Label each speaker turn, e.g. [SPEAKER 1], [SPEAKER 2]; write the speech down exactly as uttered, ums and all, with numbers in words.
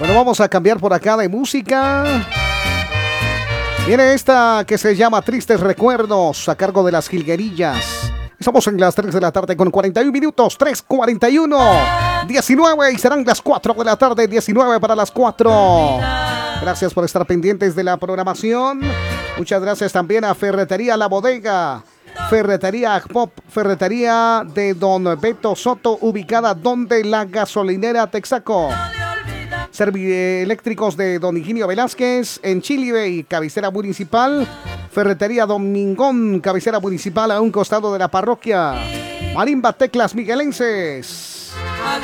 [SPEAKER 1] Bueno, vamos a cambiar por acá de música. Viene esta que se llama Tristes Recuerdos, a cargo de Las Jilguerillas. Estamos en las tres de la tarde con cuarenta y un minutos, tres cuarenta y uno, diecinueve, y serán las cuatro de la tarde, diecinueve para las cuatro. Gracias por estar pendientes de la programación. Muchas gracias también a Ferretería La Bodega, Ferretería Pop, Ferretería de Don Beto Soto, ubicada donde la gasolinera Texaco. Servieléctricos de Don Higinio Velázquez en Chile y cabecera municipal. Ferretería Domingón, cabecera municipal a un costado de la parroquia. Marimba Teclas Miguelenses.